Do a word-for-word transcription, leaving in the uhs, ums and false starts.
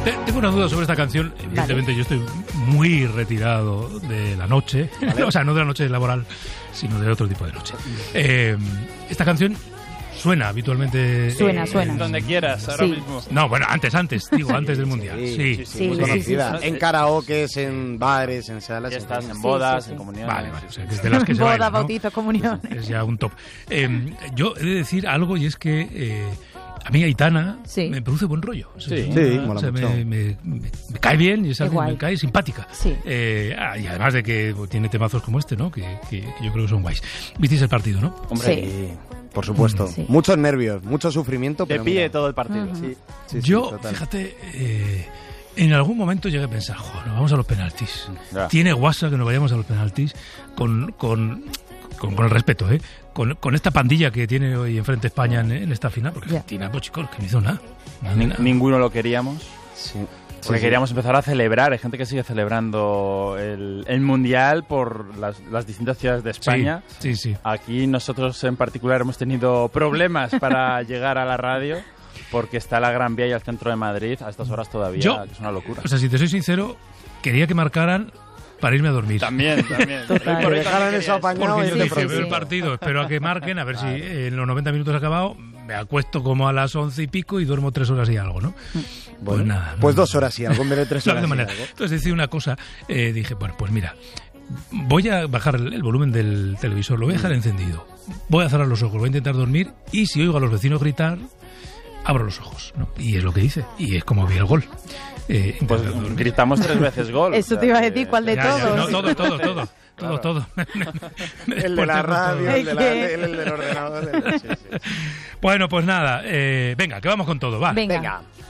Tengo una duda sobre esta canción. Evidentemente, vale. Yo estoy muy retirado de la noche. Vale. O sea, no de la noche laboral, sino de otro tipo de noche. Eh, esta canción suena habitualmente. Suena, eh, suena. Donde quieras, ahora sí. mismo. No, bueno, antes, antes, digo, antes del Mundial. Sí, sí, sí, sí, sí, muy sí, conocida. sí, sí. En karaokes, en bares, en salas. Estás en sí, bodas, sí, sí. en comuniones. Vale, vale, o sea, que es de las que se Boda, bailan, ¿no? bautizo, comunión. Es, es ya un top. Eh, yo he de decir algo y es que eh, a mí Aitana sí. me produce buen rollo. O sea, Sí, es sí, una- mola o sea, mucho. me, me, me, me cae bien y es alguien que me cae simpática. Sí. Eh, ah, y además de que pues, tiene temazos como este, ¿no? Que, que, que yo creo que son guays. ¿Visteis el partido, no? Hombre, Sí. Por supuesto. Sí. Muchos nervios, mucho sufrimiento. de pero pie mira. todo el partido. Ujú. Sí, sí, sí, Yo, total. fíjate, eh, en algún momento llegué a pensar, joder, nos vamos a los penaltis. Ya. Tiene guasa que nos vayamos a los penaltis con, con, con, con el respeto, ¿eh? Con, con esta pandilla que tiene hoy enfrente España en, en esta final, porque Ya. Argentina, pues chicos, que no hizo nada. Nada, Ni- nada. ninguno lo queríamos. Sí. Porque Sí, sí. queríamos empezar a celebrar. Hay gente que sigue celebrando el, el Mundial por las, las distintas ciudades de España. Sí, sí, sí. Aquí nosotros en particular hemos tenido problemas para llegar a la radio porque está la Gran Vía y el centro de Madrid a estas horas todavía, Yo- que es una locura. O sea, si te soy sincero, quería que marcaran para irme a dormir. También, también. Total. Por Que ahí dejaran también eso querías. apañado Porque y yo te dije, sí, veo sí. el partido, espero a que marquen, a ver si en los noventa minutos ha acabado, me acuesto como a las once y pico y duermo tres horas y algo, ¿no? Bueno, pues nada. pues no, dos horas y algo, en vez de tres de horas alguna y manera. algo. Entonces decidí una cosa, eh, dije, bueno, pues mira, voy a bajar el, el volumen del televisor, lo voy a dejar encendido, voy a cerrar los ojos, voy a intentar dormir y si oigo a los vecinos gritar, abro los ojos, ¿no? Y es lo que hice, y es como vi el gol. Eh, Pues intentando dormir. gritamos tres veces gol. Eso o sea te iba a que- decir, ¿cuál de Ya, ya, todos? no, todo, todo, todo. Todo, todo. El de la radio, el, de la, ¿Qué? el, el del ordenador. el- sí, sí. Bueno, pues nada, eh, venga, que vamos con todo, va. Venga. Venga.